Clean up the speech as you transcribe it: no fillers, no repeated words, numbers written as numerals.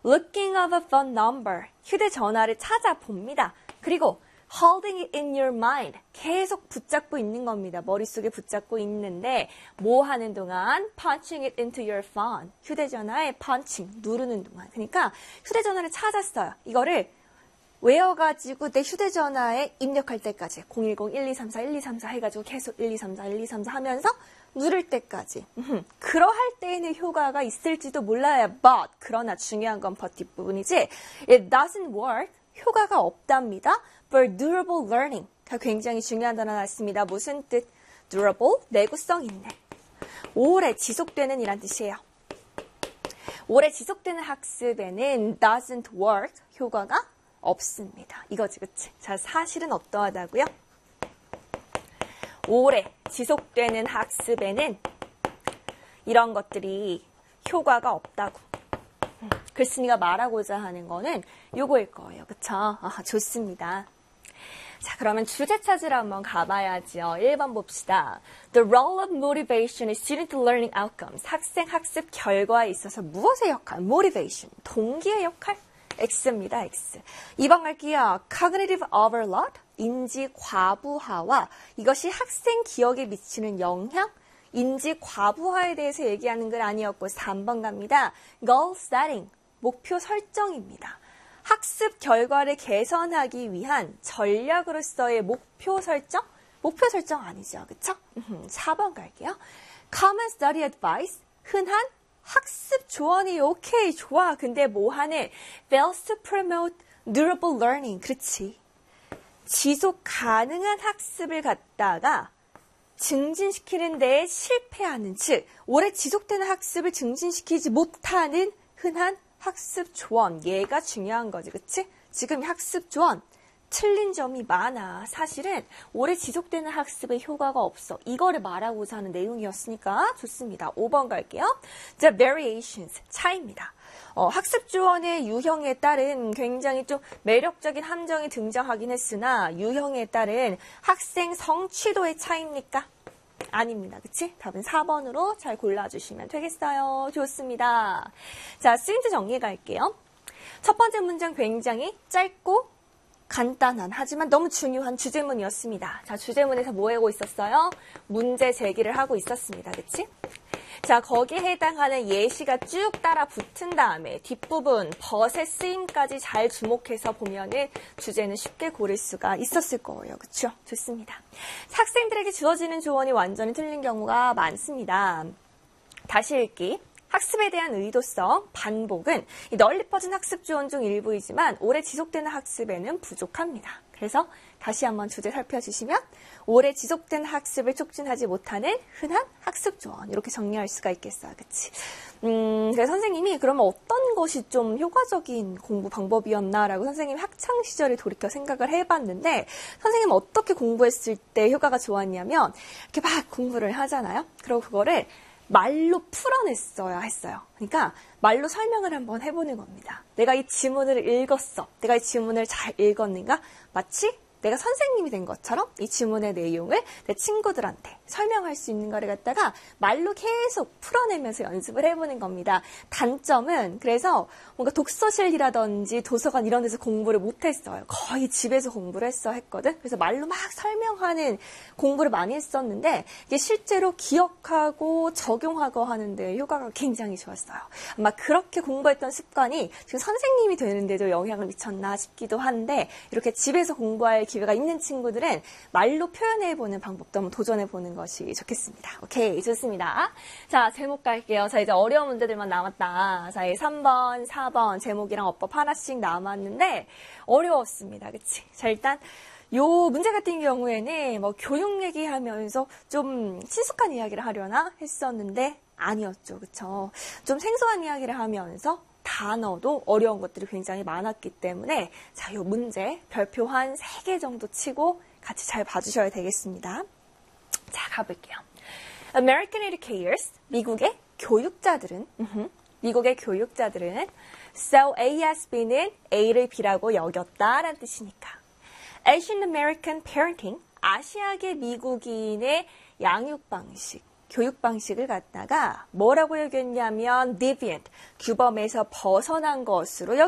looking of a phone number. 휴대전화를 찾아봅니다. 그리고 holding it in your mind. 계속 붙잡고 있는 겁니다. 머릿속에 붙잡고 있는데 뭐 하는 동안? punching it into your phone. 휴대전화에 punching, 누르는 동안. 그러니까 휴대전화를 찾았어요. 이거를 외워가지고 내 휴대전화에 입력할 때까지 010-1234-1234 해가지고 계속 1234-1234 하면서 누를 때까지. 그러할 때에는 효과가 있을지도 몰라요. But 그러나 중요한 건 but 뒷부분이지. It doesn't work. 효과가 없답니다. For durable learning. 굉장히 중요한 단어 나왔습니다. 무슨 뜻? durable, 내구성 있는. 오래 지속되는 이란 뜻이에요. 오래 지속되는 학습에는 doesn't work. 효과가 없습니다. 이거지, 그치? 자, 사실은 어떠하다고요? 오래 지속되는 학습에는 이런 것들이 효과가 없다고. 글쓴이가 말하고자 하는 거는 요거일 거예요. 그쵸? 아, 좋습니다. 자, 그러면 주제 찾으러 한번 가봐야죠. 1번 봅시다. The role of motivation in student learning outcomes. 학생 학습 결과에 있어서 무엇의 역할? motivation. 동기의 역할? X입니다. X. 2번 갈게요. cognitive overload. 인지 과부하와 이것이 학생 기억에 미치는 영향? 인지 과부하에 대해서 얘기하는 건 아니었고 3번 갑니다. goal setting. 목표 설정입니다. 학습 결과를 개선하기 위한 전략으로서의 목표 설정? 목표 설정 아니죠. 그쵸? 4번 갈게요. common study advice. 흔한 학습 조언이 오케이, 좋아. 근데 뭐 하네? fails to promote durable learning. 그렇지. 지속 가능한 학습을 갖다가 증진시키는 데에 실패하는, 즉 오래 지속되는 학습을 증진시키지 못하는 흔한 학습 조언. 얘가 중요한 거지. 그치? 지금 학습 조언 틀린 점이 많아. 사실은 오래 지속되는 학습에 효과가 없어. 이거를 말하고자 하는 내용이었으니까 좋습니다. 5번 갈게요. The variations, 차이입니다. 학습 조언의 유형에 따른 굉장히 좀 매력적인 함정이 등장하긴 했으나 유형에 따른 학생 성취도의 차이입니까? 아닙니다. 그치? 답은 4번으로 잘 골라주시면 되겠어요. 좋습니다. 자, 스윙트 정리해 갈게요. 첫 번째 문장 굉장히 짧고 간단한 하지만 너무 중요한 주제문이었습니다. 자, 주제문에서 뭐 하고 있었어요? 문제 제기를 하고 있었습니다. 그치? 자, 거기에 해당하는 예시가 쭉 따라 붙은 다음에 뒷부분 벗의 쓰임까지 잘 주목해서 보면은 주제는 쉽게 고를 수가 있었을 거예요. 그쵸? 좋습니다. 학생들에게 주어지는 조언이 완전히 틀린 경우가 많습니다. 다시 읽기. 학습에 대한 의도성, 반복은 널리 퍼진 학습 조언 중 일부이지만 오래 지속되는 학습에는 부족합니다. 그래서 다시 한번 주제 살펴주시면 오래 지속된 학습을 촉진하지 못하는 흔한 학습 조언 이렇게 정리할 수가 있겠어요. 그치? 그래서 선생님이 그러면 어떤 것이 좀 효과적인 공부 방법이었나라고 선생님이 학창 시절에 돌이켜 생각을 해봤는데 선생님은 어떻게 공부했을 때 효과가 좋았냐면 이렇게 막 공부를 하잖아요. 그리고 그거를 말로 풀어냈어야 했어요. 그러니까 말로 설명을 한번 해보는 겁니다. 내가 이 지문을 읽었어. 내가 이 지문을 잘 읽었는가? 마치 내가 선생님이 된 것처럼 이 지문의 내용을 내 친구들한테 설명할 수 있는 거를 갖다가 말로 계속 풀어내면서 연습을 해보는 겁니다. 단점은 그래서 뭔가 독서실이라든지 도서관 이런 데서 공부를 못했어요. 거의 집에서 공부를 했거든. 그래서 말로 막 설명하는 공부를 많이 했었는데 이게 실제로 기억하고 적용하고 하는데 효과가 굉장히 좋았어요. 아마 그렇게 공부했던 습관이 지금 선생님이 되는데도 영향을 미쳤나 싶기도 한데 이렇게 집에서 공부할 기회가 있는 친구들은 말로 표현해보는 방법도 한번 도전해보는 것이 좋겠습니다. 오케이, 좋습니다. 자, 제목 갈게요. 자, 이제 어려운 문제들만 남았다. 자, 3번, 4번 제목이랑 어법 하나씩 남았는데 어려웠습니다. 그치? 자, 일단 요 문제 같은 경우에는 뭐 교육 얘기하면서 좀 친숙한 이야기를 하려나 했었는데 아니었죠. 그쵸? 좀 생소한 이야기를 하면서 단어도 어려운 것들이 굉장히 많았기 때문에 자, 요 문제 별표 한 3개 정도 치고 같이 잘 봐주셔야 되겠습니다. 자, 가볼게요. American educators, 미국의 교육자들은 so A as B는 A를 B라고 여겼다라는 뜻이니까 Asian American parenting, 아시아계 미국인의 양육 방식 교육 방식을 갖다가 뭐라고 얘기했냐면 deviant, 규범에서 벗어난 것으로